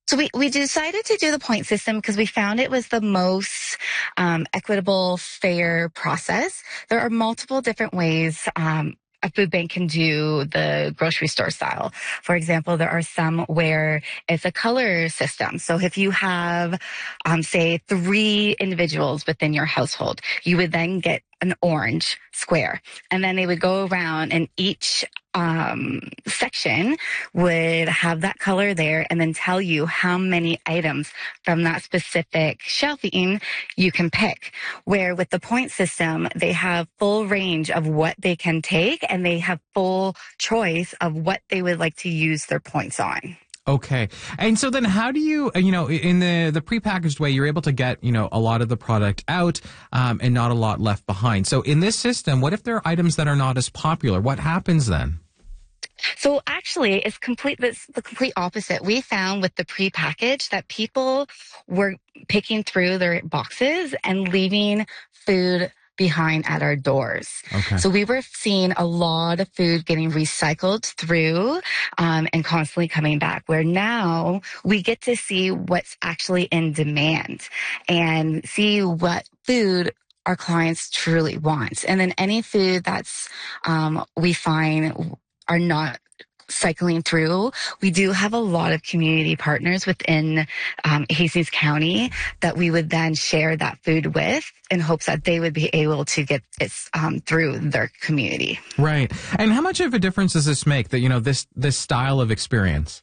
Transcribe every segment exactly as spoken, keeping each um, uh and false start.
So we, we decided to do the point system because we found it was the most um, equitable, fair process. There are multiple different ways um, a food bank can do the grocery store style. For example, there are some where it's a color system. So if you have, um, say, three individuals within your household, you would then get an orange square. And then they would go around and each um, section would have that color there and then tell you how many items from that specific shelving you can pick. Where with the point system, they have full range of what they can take and they have full choice of what they would like to use their points on. Okay. And so then how do you, you know, in the, the prepackaged way, you're able to get, you know, a lot of the product out um, and not a lot left behind. So in this system, what if there are items that are not as popular? What happens then? So actually, it's complete. It's the complete opposite. We found with the prepackaged that people were picking through their boxes and leaving food behind at our doors. Okay. So we were seeing a lot of food getting recycled through um, and constantly coming back, where now we get to see what's actually in demand and see what food our clients truly want. And then any food that's um, we find are not cycling through. We do have a lot of community partners within um, Hastings County that we would then share that food with in hopes that they would be able to get this um, through their community. Right. And how much of a difference does this make, that, you know, this, this style of experience?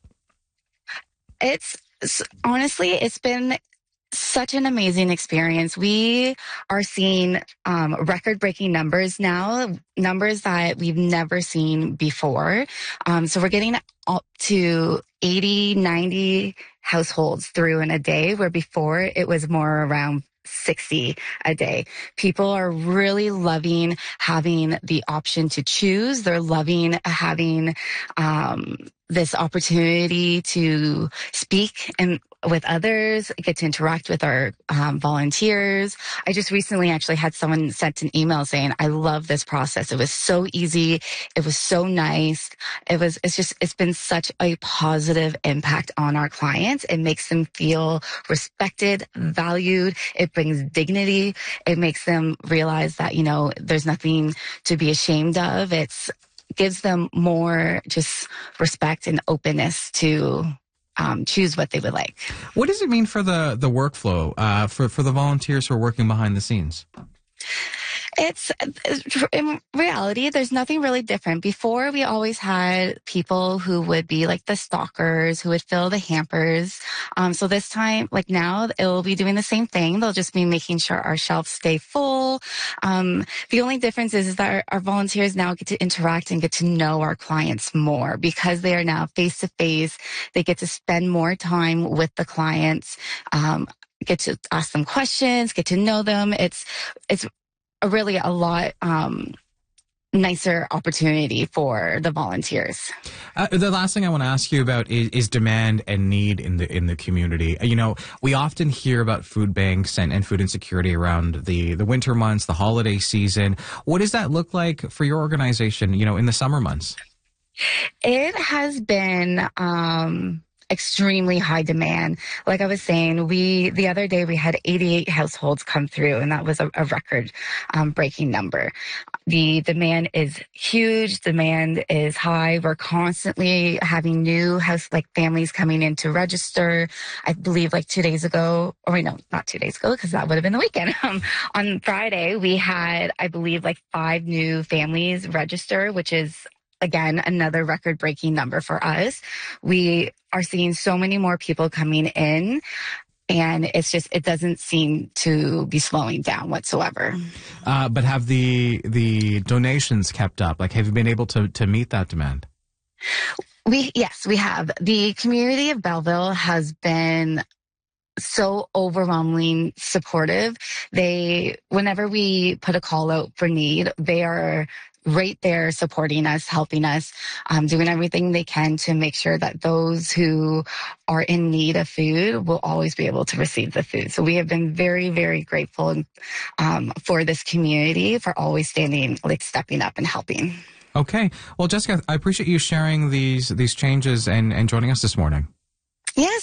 It's honestly, it's been such an amazing experience. We are seeing um, record-breaking numbers now, numbers that we've never seen before. Um, so we're getting up to eighty, ninety households through in a day, where before it was more around sixty a day. People are really loving having the option to choose. They're loving having um, this opportunity to speak and with others, get to interact with our um, volunteers. I just recently actually had someone sent an email saying, I love this process. It was so easy. It was so nice. It was, it's just, it's been such a positive impact on our clients. It makes them feel respected, valued. It brings dignity. It makes them realize that, you know, there's nothing to be ashamed of. It's gives them more just respect and openness to Um, choose what they would like. What does it mean for the, the workflow, uh, for, for the volunteers who are working behind the scenes? It's, in reality, there's nothing really different. Before, we always had people who would be like the stalkers, who would fill the hampers. Um, so this time, like now, it will be doing the same thing. They'll just be making sure our shelves stay full. Um, the only difference is, is that our, our volunteers now get to interact and get to know our clients more because they are now face to face. They get to spend more time with the clients, um, get to ask them questions, get to know them. It's, it's, a really a lot um, nicer opportunity for the volunteers. Uh, the last thing I want to ask you about is, is demand and need in the in the community. You know, we often hear about food banks and, and food insecurity around the, the winter months, the holiday season. What does that look like for your organization, you know, in the summer months? It has been um extremely high demand. Like I was saying, we the other day we had eighty-eight households come through, and that was a, a record um, breaking number. The demand is huge. Demand is high. We're constantly having new house like families coming in to register. I believe like two days ago, or no, not two days ago, because that would have been the weekend. Um, on Friday, we had, I believe, like five new families register, which is again, another record-breaking number for us. We are seeing so many more people coming in, and it's just, it doesn't seem to be slowing down whatsoever. Uh, but have the the donations kept up? Like, have you been able to, to meet that demand? We, yes, we have. The community of Belleville has been so overwhelmingly supportive. They, whenever we put a call out for need, they are right there supporting us, helping us, um, doing everything they can to make sure that those who are in need of food will always be able to receive the food. So we have been very, very grateful um, for this community for always standing, like stepping up and helping. Okay. Well, Jessica, I appreciate you sharing these these changes and, and joining us this morning. Yes.